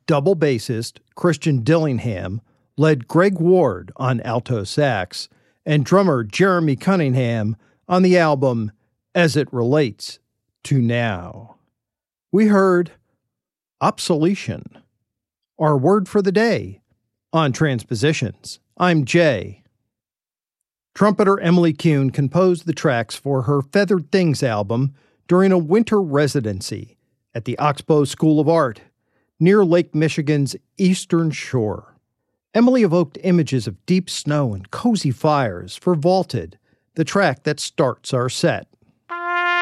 double bassist Christian Dillingham led Greg Ward on alto sax and drummer Jeremy Cunningham on the album As It Relates to Now. We heard Obsolescence, our word for the day on Transpositions. I'm Jay. Trumpeter Emily Kuhn composed the tracks for her Feathered Things album during a winter residency at the Oxbow School of Art near Lake Michigan's eastern shore. Emily evoked images of deep snow and cozy fires for Vaulted, the track that starts our set.